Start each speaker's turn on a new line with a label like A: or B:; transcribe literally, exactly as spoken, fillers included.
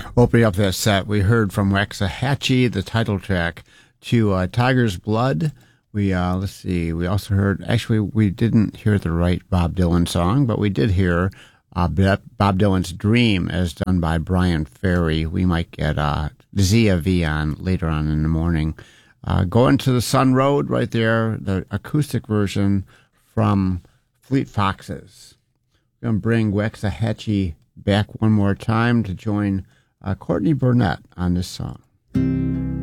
A: Opening up that set, we heard from Waxahachie, the title track, to uh, Tiger's Blood. We, uh, let's see, we also heard, actually, we didn't hear the right Bob Dylan song, but we did hear uh, Bob Dylan's Dream as done by Brian Ferry. We might get uh, Zia V on later on in the morning. Uh, Going to the Sun Road right there, the acoustic version from Fleet Foxes. We're going to bring Waxahachie back one more time to join uh, Courtney Burnett on this song.